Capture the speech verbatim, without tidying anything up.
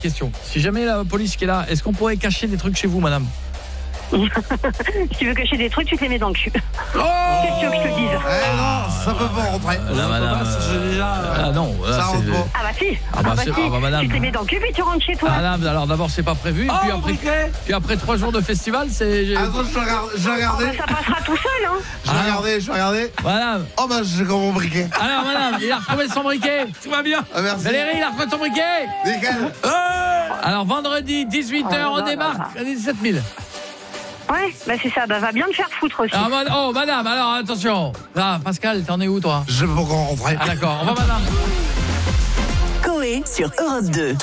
Question. Si jamais la police qui est là, est-ce qu'on pourrait cacher des trucs chez vous, madame? Si tu veux cacher des trucs, tu te les mets dans le cul. Oh Qu'est-ce que tu veux que je te dise? Eh non, ça peut pas rentrer. Là, madame, Ça, euh, j'ai déjà. Ah non, là, Ça rentre c'est- pas. Ah bah si. Ah Ah bah, bah c'est- si. ah bah, madame. Tu te les mets dans le cul puis tu rentres chez toi. Ah, madame, alors d'abord c'est pas prévu, Oh, puis après, briquet. puis après trois jours de festival, c'est. Attends, je vais regarder. Je vais Ah regarder. bah, ça passera tout seul, hein. Je vais Ah. regarder. Je vais regarder. Madame. Oh bah j'ai comme mon briquet. Alors madame, il a retrouvé son briquet. Tout va bien. Ah, merci. Valérie, il a retrouvé son briquet. Nickel. Alors vendredi dix-huit heures, Oh là on là démarque à dix-sept mille. Ouais, bah c'est ça. Bah va bien te faire foutre aussi. Alors, mad- oh madame, alors attention. Ah, Pascal, t'en es où toi? Je peux pas encore rentrer. Ah d'accord, on va madame. Coé sur Europe deux.